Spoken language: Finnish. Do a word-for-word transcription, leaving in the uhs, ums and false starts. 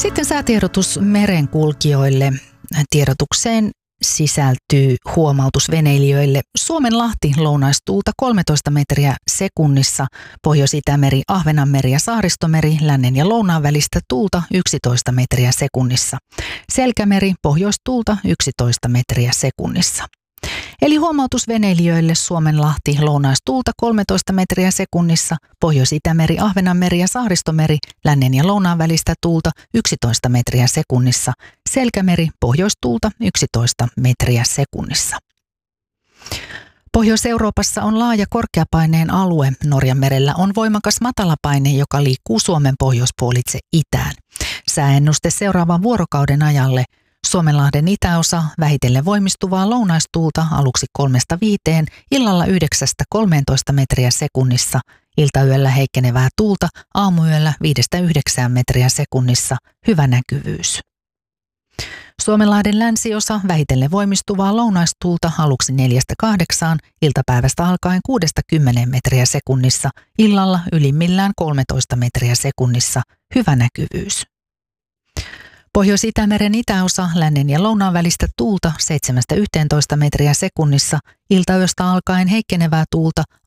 Sitten säätiedotus merenkulkijoille. Tiedotukseen sisältyy huomautus veneilijöille. Suomenlahti lounaistuulta kolmetoista metriä sekunnissa, Pohjois-Itämeri, Ahvenanmeri ja Saaristomeri, lännen ja lounaan välistä tuulta yksitoista metriä sekunnissa. Selkämeri, pohjoistuulta yksitoista metriä sekunnissa. Eli huomautus veneilijöille: Suomenlahti lounaistuulta kolmetoista metriä sekunnissa, Pohjois-Itämeri, Ahvenanmeri ja Saaristomeri, lännen ja lounaan välistä tuulta yksitoista metriä sekunnissa, Selkämeri, pohjoistuulta yksitoista metriä sekunnissa. Pohjois-Euroopassa on laaja korkeapaineen alue. Norjanmerellä on voimakas matalapaine, joka liikkuu Suomen pohjoispuolitse itään. Sääennuste seuraavan vuorokauden ajalle: Suomenlahden itäosa vähitellen voimistuvaa lounaistuulta aluksi kolmesta viiteen, illalla yhdeksästä kolmeentoista metriä sekunnissa, iltayöllä heikkenevää tuulta, aamuyöllä viidestä yhdeksään metriä sekunnissa, hyvä näkyvyys. Suomenlahden länsiosa vähitellen voimistuvaa lounaistuulta aluksi neljästä kahdeksaan, iltapäivästä alkaen kuudesta kymmeneen metriä sekunnissa, illalla ylimmillään kolmetoista metriä sekunnissa, hyvä näkyvyys. Pohjois-Itämeren itäosa lännen ja lounaan välistä tuulta seitsemästä yhteentoista metriä sekunnissa, iltayöstä alkaen heikkenevää tuulta,